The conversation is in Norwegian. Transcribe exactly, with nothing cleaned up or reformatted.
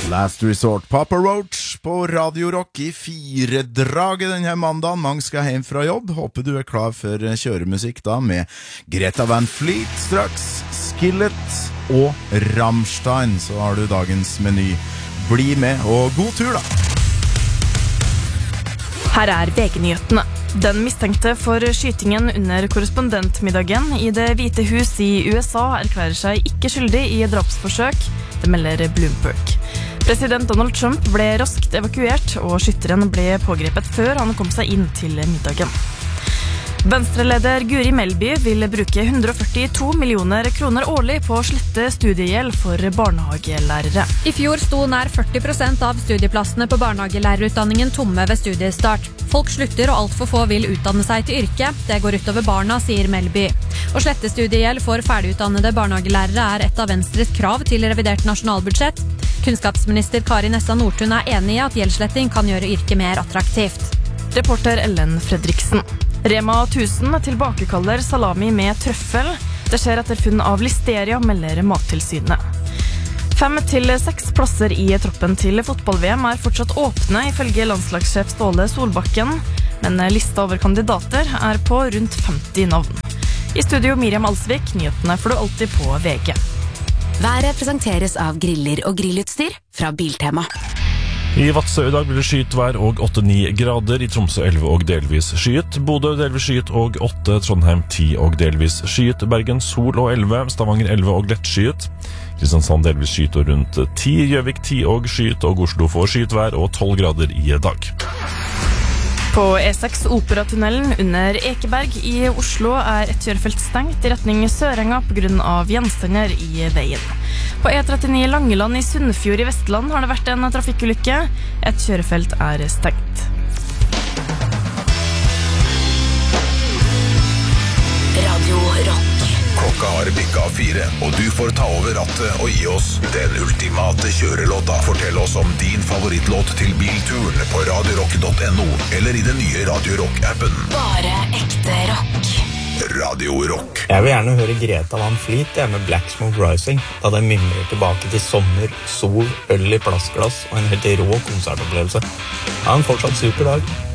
Last Resort, Papa Roach på Radio Rock i fire draget denne mandagen. Mange skal hjem fra jobb. Håper du er klar for kjøremusikk da med Greta Van Fleet straks, Skillet og Rammstein. Så har du dagens meny. Bli med og god tur da. Her er V G-nyhetene. Den mistenkte for skytingen under korrespondentmiddagen i Det hvite hus i U S A erklærer seg ikke skyldig i drapsforsøk, det melder Bloomberg. President Donald Trump ble raskt evakuert, og skytteren ble pågrepet før han kom seg inn til middagen. Venstre-leder Guri Melby vil bruke hundre og førtito millioner kroner årlig på å slette studiegjeld for barnehagelærere. I fjor sto nær førti prosent av studieplassene på barnehagelærerutdanningen tomme ved studiestart. Folk slutter, og alt for få vil utdanne seg til yrke. Det går utover barna, sier Melby. Å slette studiegjeld for ferdigutdannede barnehagelærere er et av Venstres krav til revidert nasjonalbudsjett. Kunnskapsminister Kari Nessa Nordtun er enig i at gjeldsletting kan gjøre yrket mer attraktivt. Reporter Ellen Fredriksen. Rema tusen tilbakekaller salami med trøffel. Det skjer etter funn av listeria, melder Mattilsynet. Fem til seks plasser i troppen til fotball-V M er fortsatt åpne, ifølge landslagssjef Ståle Solbakken, men lista over kandidater er på rundt femti navn. I studio Miriam Alsvik, nyhetene får du alltid på V G. Været presenteres av griller og grillutstyr fra Biltema. I Vadsø i dag blir det skyet vær og åtte til ni grader, i Tromsø elleve og delvis skyet, Bodø delvis skyet og åtte, Trondheim ti og delvis skyet, Bergen sol og elleve, Stavanger elleve og lett skyet, Kristiansand delvis skyet og rundt ti, Gjøvik ti og skyet, og Oslo får skyet vær og tolv grader i dag. På E seks Operatunnelen under Ekeberg i Oslo er et kjørefelt stengt i retning Sørenga på grunn av gjenstander i veien. På E trettini Langeland i Sunnfjord i Vestland har det vært en trafikkulykke. Et kjørefelt er stengt. Radio Rock. Klokka har bikket fire, og du får ta over rattet og gi oss den ultimate kjørelåta. Fortell oss om din favorittlåt til bilturen på radiorock punktum no eller i den nye Radio Rock-appen. Bare ekte rock. Radio Rock. Jeg vil gjerne høre Greta Van Fleet jeg, med Black Smoke Rising, da det mimrer tilbake til sommer, sol, øl i plastglass og en helt rå konsertopplevelse. Ha en fortsatt super dag.